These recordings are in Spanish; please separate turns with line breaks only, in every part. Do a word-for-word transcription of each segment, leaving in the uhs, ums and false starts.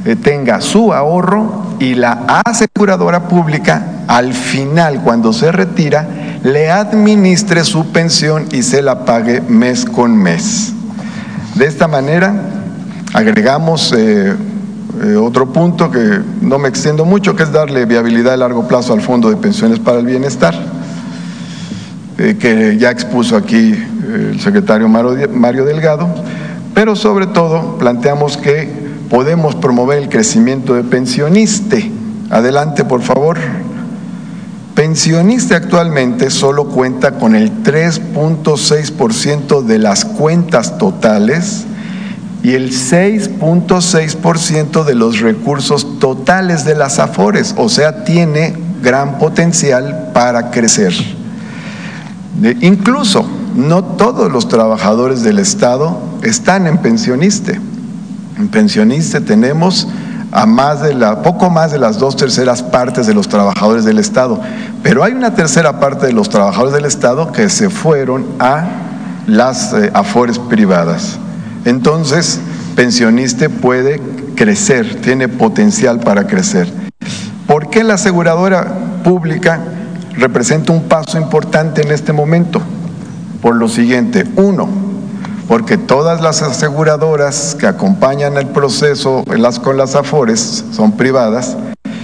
eh, tenga su ahorro y la aseguradora pública al final, cuando se retira, le administre su pensión y se la pague mes con mes. De esta manera, agregamos eh, eh, otro punto que no me extiendo mucho, que es darle viabilidad a largo plazo al Fondo de Pensiones para el Bienestar, eh, que ya expuso aquí eh, el secretario Mario Delgado, pero sobre todo planteamos que podemos promover el crecimiento de Pensioniste. Adelante, por favor. Pensioniste actualmente solo cuenta con el tres punto seis por ciento de las cuentas totales y el seis punto seis por ciento de los recursos totales de las AFORES, o sea, tiene gran potencial para crecer. Incluso, no todos los trabajadores del Estado están en Pensioniste. En Pensioniste tenemos a más de la, poco más de las dos terceras partes de los trabajadores del Estado, pero hay una tercera parte de los trabajadores del Estado que se fueron a las eh, AFORES privadas. Entonces, Pensioniste puede crecer, tiene potencial para crecer. ¿Por qué la aseguradora pública representa un paso importante en este momento? Por lo siguiente: uno, porque todas las aseguradoras que acompañan el proceso las, con las AFORES son privadas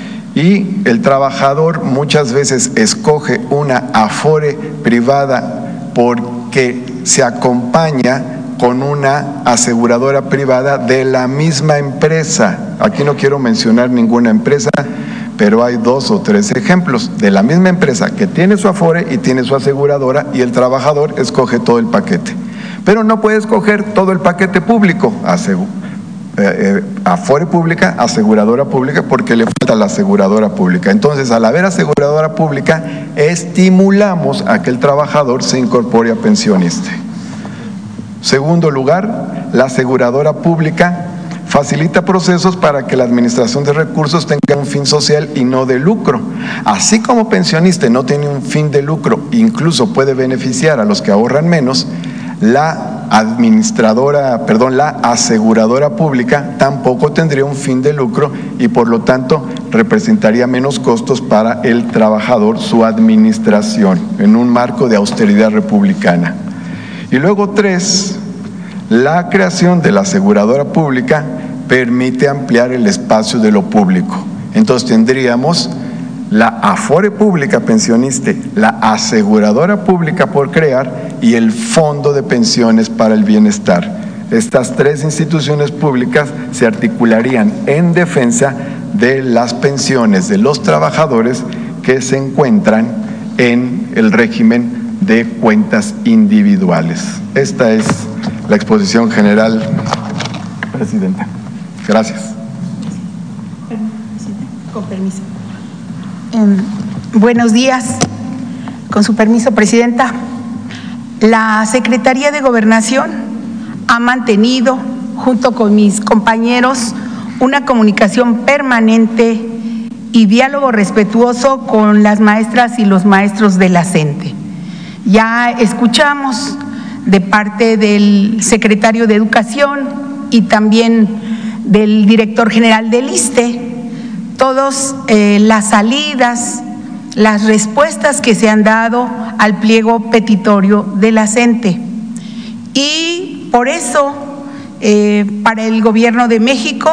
y el trabajador muchas veces escoge una AFORE privada porque se acompaña con una aseguradora privada de la misma empresa. Aquí no quiero mencionar ninguna empresa, pero hay dos o tres ejemplos de la misma empresa que tiene su AFORE y tiene su aseguradora y el trabajador escoge todo el paquete. Pero no puede escoger todo el paquete público, asegu eh, eh, AFORE pública, aseguradora pública, porque le falta la aseguradora pública. Entonces, al haber aseguradora pública, estimulamos a que el trabajador se incorpore a Pensioniste. Segundo lugar, la aseguradora pública facilita procesos para que la administración de recursos tenga un fin social y no de lucro. Así como Pensioniste no tiene un fin de lucro, incluso puede beneficiar a los que ahorran menos, la administradora, perdón, la aseguradora pública tampoco tendría un fin de lucro y por lo tanto representaría menos costos para el trabajador su administración en un marco de austeridad republicana. Y luego tres, la creación de la aseguradora pública permite ampliar el espacio de lo público. Entonces tendríamos la AFORE pública Pensioniste, la aseguradora pública por crear y el Fondo de Pensiones para el Bienestar. Estas tres instituciones públicas se articularían en defensa de las pensiones de los trabajadores que se encuentran en el régimen de cuentas individuales. Esta es la exposición general, Presidenta. Gracias.
Con permiso. Eh, buenos días. Con su permiso, Presidenta. La Secretaría de Gobernación ha mantenido, junto con mis compañeros, una comunicación permanente y diálogo respetuoso con las maestras y los maestros de la CENTE. Ya escuchamos de parte del secretario de Educación y también del director general del ISSSTE, todas eh, las salidas, las respuestas que se han dado al pliego petitorio de la CENTE. Y por eso, eh, para el Gobierno de México,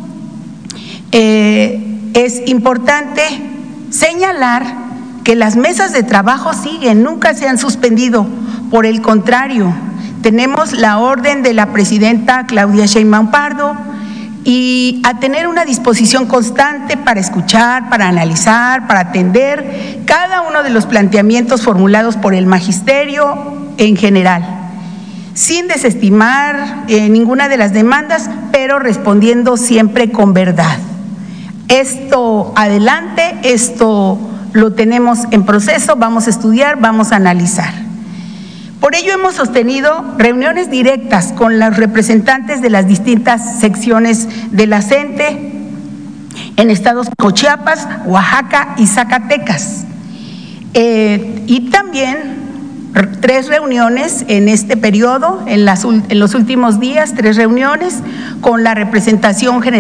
eh, es importante señalar que las mesas de trabajo siguen, nunca se han suspendido. Por el contrario, tenemos la orden de la presidenta Claudia Sheinbaum Pardo y a tener una disposición constante para escuchar, para analizar, para atender cada uno de los planteamientos formulados por el magisterio en general, sin desestimar eh, ninguna de las demandas, pero respondiendo siempre con verdad. Esto adelante, esto lo tenemos en proceso, vamos a estudiar, vamos a analizar. Por ello hemos sostenido reuniones directas con los representantes de las distintas secciones de la CENTE en estados como Chiapas, Oaxaca y Zacatecas. Eh, y también tres reuniones en este periodo, en, las, en los últimos días, tres reuniones con la representación general